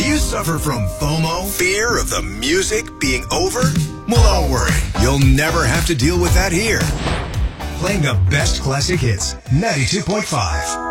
you suffer from FOMO? Fear of the music being over? Well, don't worry. You'll never have to deal with that here. Playing the best classic hits. 92.5.